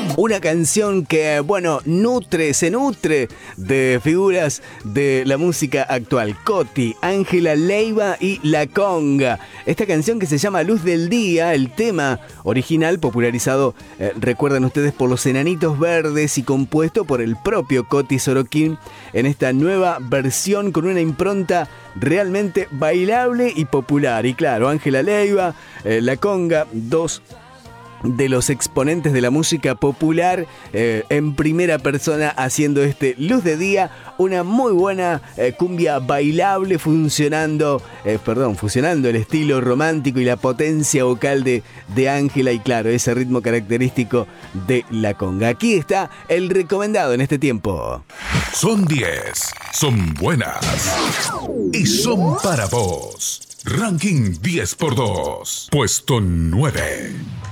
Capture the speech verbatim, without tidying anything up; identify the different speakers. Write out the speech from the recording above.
Speaker 1: Una canción que, bueno, nutre, se nutre de figuras de la música actual. Coti, Ángela Leiva y La Conga. Esta canción que se llama Luz del Día, el tema original popularizado, eh, recuerdan ustedes, por los Enanitos Verdes y compuesto por el propio Coti Sorokin en esta nueva versión con una impronta realmente bailable y popular. Y claro, Ángela Leiva, eh, La Conga, dos de los exponentes de la música popular eh, en primera persona haciendo este Luz de Día, una muy buena eh, cumbia bailable funcionando, eh, perdón, fusionando el estilo romántico y la potencia vocal de de Ángela y claro, ese ritmo característico de La Conga. Aquí está el recomendado en este tiempo.
Speaker 2: Son diez, son buenas y son para vos. Ranking diez por dos, puesto nueve.